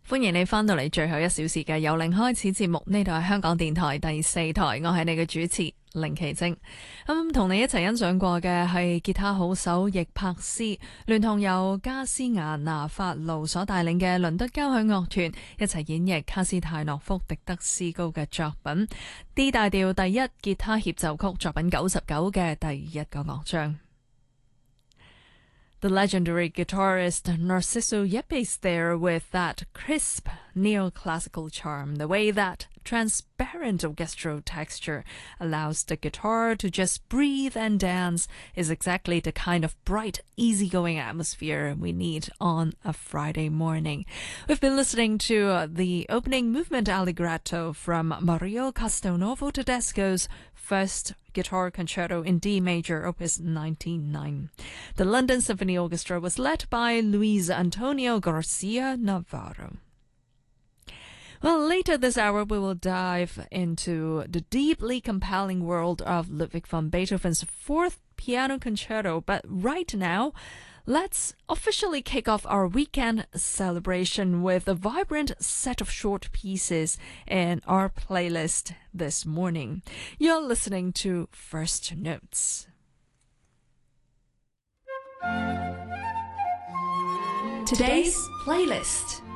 歡迎你返到嚟最後1小時嘅由零開始節目，呢度係香港電台第4台，我係你嘅主持凌奇晶。同你一齊欣賞過嘅係吉他好手易柏斯，聯同由加斯亞拿法路所帶領嘅倫敦交響樂團一齊演繹卡斯泰諾夫狄德斯高嘅作品 D 大調第1吉他協奏曲作品99嘅第1個樂章。The legendary guitarist Narciso Yepes there with that crisp neoclassical charm, the way that transparent orchestral texture allows the guitar to just breathe and dance is exactly the kind of bright, easygoing atmosphere we need on a Friday morning. We've been listening to the opening movement Allegretto from Mario Castelnuovo Tedesco's first guitar concerto in D major, opus 99. The London Symphony Orchestra was led by Luis Antonio Garcia Navarro. Well, later this hour, we will dive into the deeply compelling world of Ludwig van Beethoven's 4th piano concerto. But right now, let's officially kick off our weekend celebration with a vibrant set of short pieces in our playlist this morning. You're listening to First Notes. Today's playlist.